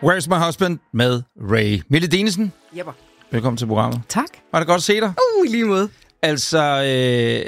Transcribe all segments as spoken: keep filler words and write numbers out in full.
Where's My Husband med Ray. Mille Dinesen. Jepper. Velkommen til programmet. Tak. Var det godt at se dig? Uh, i lige måde. Altså, øh,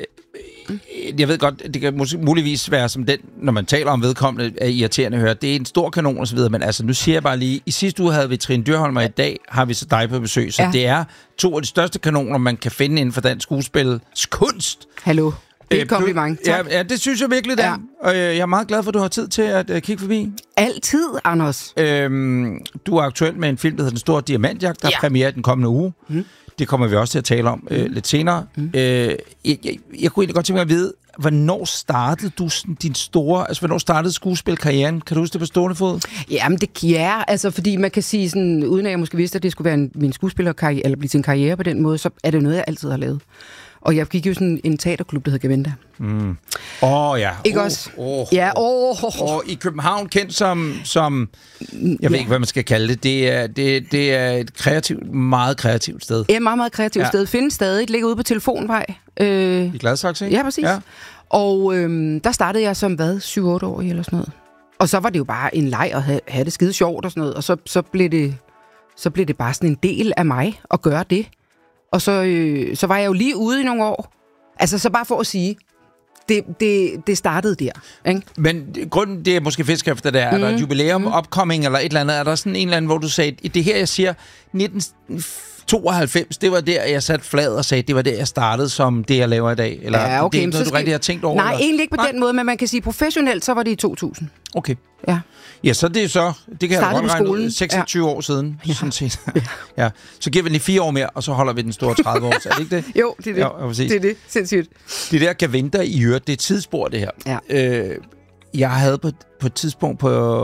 jeg ved godt, det kan måske muligvis være som den, når man taler om vedkommende, er irriterende at høre. Det er en stor kanon og så videre, men altså, nu siger jeg bare lige, i sidste uge havde vi Trine Dyrholm, og i dag har vi så dig på besøg, så ja. Det er to af de største kanoner, man kan finde inden for dansk skuespils kunst. Hallo. Det er et kompliment. Ja, ja, det synes jeg virkelig, det er. Ja. Og jeg er meget glad for, at du har tid til at uh, kigge forbi. Altid, Anders. Øhm, du er aktuel med en film, der hedder Den Store Diamantjagt, der ja. er premiere den kommende uge. Mm. Det kommer vi også til at tale om uh, lidt senere. Mm. Uh, jeg, jeg, jeg kunne egentlig godt tænke mig at vide, hvornår startede du din store... Altså, hvornår startede skuespilkarrieren? Kan du huske det på stående fod? Jamen, det ja, altså, fordi man kan sige sådan, uden at jeg måske vidste, at det skulle være en, min skuespillerkarriere, eller blive til en karriere på den måde, så er det noget, jeg altid har lavet. Og jeg gik jo sådan en teaterklub, der hedder Gavenda. Åh mm. oh, ja. Ikke oh, også? Oh, ja, åh. Oh. Og i København kendt som, som jeg ved ja. ikke, hvad man skal kalde det. Det er, det, det er et kreativt, meget kreativt sted. Ja, meget, meget kreativt ja. sted. Findes stadig. Det ligger ude på Telefonvej. Øh, I Gladsaxe, ikke? Ja, præcis. Ja. Og øh, der startede jeg som, hvad, syv otte år eller sådan noget. Og så var det jo bare en leg at have, have det skide sjovt og sådan noget. Og så, så, blev det, så blev det bare sådan en del af mig at gøre det. Og så, øh, så var jeg jo lige ude i nogle år. Altså, så bare for at sige, det, det, det startede der. Ikke? Men grunden, det er måske fisk efter det, er mm. der et jubilæum, mm. upcoming eller et eller andet? Er der sådan en eller anden, hvor du sagde, det her, jeg siger, nitten tooghalvfems, det var der, jeg satte flad og sagde, det var der, jeg startede som det, jeg laver i dag? Eller ja, okay, det er noget, du rigtig har tænkt over? Nej, eller? egentlig ikke på Nej. den måde, men man kan sige, professionelt, så var det i to tusind. Okay. Ja. Ja, så det er så, det kan startede jeg godt regne ud, seksogtyve ja. år siden, ja. sådan set. Ja. ja. Så giver vi lige fire år mere, og så holder vi den store tredive år. Er det ikke det? Jo, det er det. Ja, det er det. Sindssygt. Det der Gavenda i øvrigt, det er et tidsspor, det her. Ja. Øh, jeg havde på, på et tidspunkt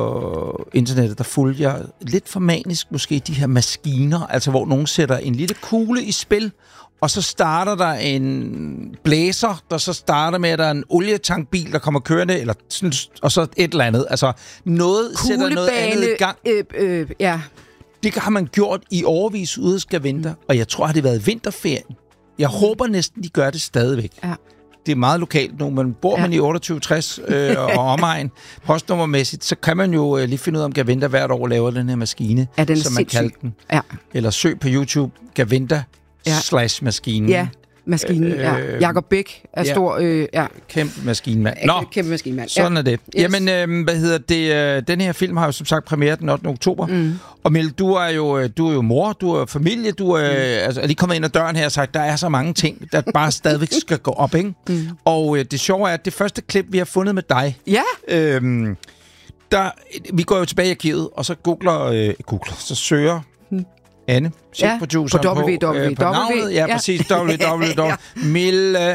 på internettet, der fulgte jeg lidt for manisk måske de her maskiner, altså hvor nogen sætter en lille kugle i spil, og så starter der en blæser, der så starter med, at der er en olietankbil, der kommer kørende, eller sådan, og så et eller andet. Altså noget kuglebane, sætter noget andet i gang. Øh, øh, ja. Det har man gjort i årevis ude af Gavenda, og jeg tror, at det har været vinterferien. Jeg håber næsten, de gør det stadigvæk. Ja. Det er meget lokalt nu, men bor ja. man i otteogtyve tres øh, og omegn postnummermæssigt, så kan man jo øh, lige finde ud af, om Gavenda hvert år laver den her maskine, ja, den som man kaldte den. Ja. Eller søg på YouTube, Gavenda ja. slash maskinen. Ja, maskinen, øh, ja. Jakob Bæk er ja. stor... Øh, ja. Kæmpe maskinmand. Nå, kæmpe maskinmand. Sådan ja. er det. Yes. Jamen, øh, hvad hedder det? Øh, den her film har jo som sagt premiere den ottende oktober. Mm. Og Mille, du er jo du er jo mor, du er familie, du er, mm. altså, er lige kommet ind ad døren her og sagt, der er så mange ting, der bare stadigvæk skal gå op, ikke? Mm. Og øh, det sjove er, at det første klip, vi har fundet med dig, ja. øh, der, vi går jo tilbage i arkivet, og så googler, øh, googler så søger mm. Anne, chefproduceren ja, på, w, på, w, øh, på navnet. Ja, ja, præcis. w w w Mille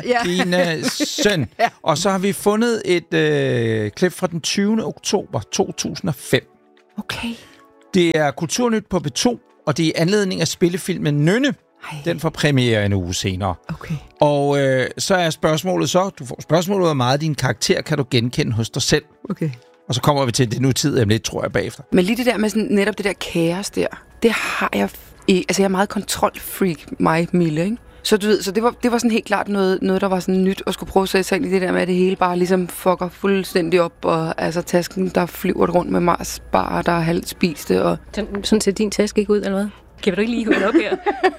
Dinesen. Ja. Og så har vi fundet et øh, klip fra den tyvende oktober to tusind og fem. Okay. Det er Kulturnyt på B to, og det er anledning af spillefilmen Nynne. Ej. Den får premiere en uge senere. Okay. Og øh, så er spørgsmålet så, du får spørgsmålet, hvor meget af din karakter kan du genkende hos dig selv. Okay. Og så kommer vi til det nutid om lidt, tror jeg, bagefter. Men lige det der med sådan, netop det der kaos der, det har jeg... I, altså, jeg er meget kontrolfreak, mig, Mille, ikke? Så du ved, så det var, det var sådan helt klart noget, noget, der var sådan nyt, at skulle prøve at sætte sig ind i det der med, at det hele bare ligesom fucker fuldstændig op, og altså tasken, der flyver rundt med Mars bar, der er halvt spiste, og... Sådan ser din taske ikke ud, eller hvad? Kan du ikke lige holde op her?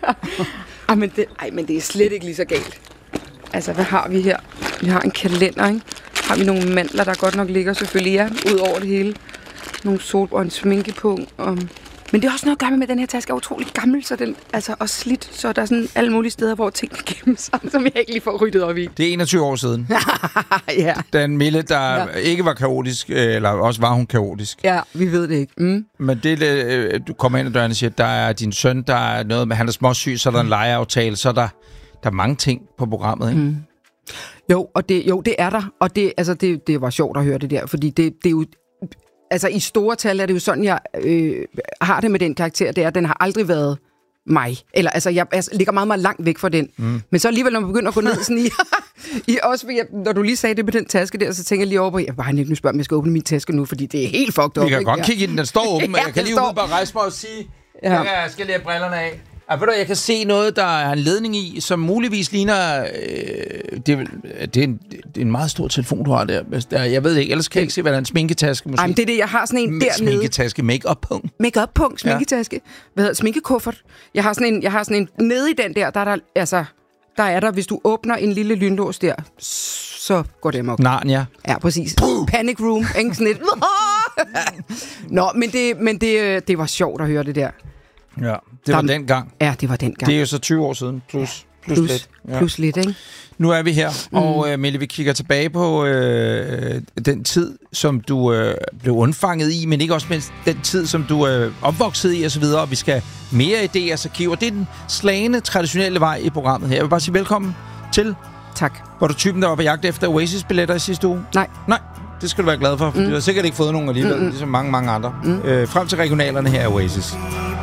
ej, men det, ej, men det er slet ikke lige så galt. Altså, hvad har vi her? Vi har en kalender, ikke? Har vi nogle mandler, der godt nok ligger selvfølgelig, ja, ud over det hele. Nogle sol og en sminkepunkt, og... Men det er også noget at gøre med, at den her taske er utrolig gammel, så den altså også slidt, så der er sådan alle mulige steder, hvor ting kan gemme sig, som jeg ikke lige får ryddet op i. Det er enogtyve år siden. ja. Den Mille, der ja. ikke var kaotisk, eller også var hun kaotisk. Ja, vi ved det ikke. Mm. Men det, du kommer ind ad døren og siger, der er din søn, der er noget med, han er småsyg, så er der en lejeaftale, så er der, der er mange ting på programmet, ikke? Mm. Jo, og det, jo, det er der, og det, altså, det, det var sjovt at høre det der, fordi det, det er jo... Altså, i store tal er det jo sådan, jeg øh, har det med den karakter, det er, den har aldrig været mig. Eller, altså, jeg, jeg ligger meget, meget langt væk fra den. Mm. Men så alligevel, når man begynder at gå ned sådan i... i også, jeg, når du lige sagde det på den taske der, så tænker jeg lige over på, jeg bare ikke nu spørge, om jeg skal åbne min taske nu, fordi det er helt fucked up. Vi kan ikke? godt kigge i den, den står åben, men ja, jeg kan lige står... ud bare rejse mig og sige, ja. jeg skal lige have brillerne af. Ah, ved du, jeg kan se noget, der er en ledning i, som muligvis ligner... Øh, det, er, det, er en, det er en meget stor telefon, du har der. Jeg ved ikke, ellers kan jeg ikke se, hvad der er en sminketaske måske. Ej, men det er det, jeg har sådan en dernede. Sminketaske, make-up-punkt. Make-up-punkt, sminketaske. Ja. Hvad hedder sminkekuffert? Jeg har sådan en, jeg har sådan en nede i den der, der er der, altså, der er der, hvis du åbner en lille lynlås der, så går det amok. Narnia. Ja, præcis. Puh. Panic room, ikke sådan et... Nå, men, det, men det, det var sjovt at høre det der. Ja, det var den gang. Ja, det var den gang. Det er jo så tyve år siden, plus, ja. plus, plus lidt. Ja. Plus lidt, ikke? Nu er vi her, mm. og uh, Mille, vi kigger tilbage på øh, den tid, som du øh, blev undfanget i, men ikke også mindst den tid, som du er øh, opvokset i, og så videre, og vi skal mere idéers arkiv, og det er den slagende, traditionelle vej i programmet her. Jeg vil bare sige velkommen til. Tak. Var du typen, der var på jagt efter Oasis-billetter i sidste uge? Nej. Nej, det skal du være glad for, for mm. du har sikkert ikke fået nogen alligevel, mm. ligesom mange, mange andre. Mm. Øh, frem til regionalerne her er Oasis.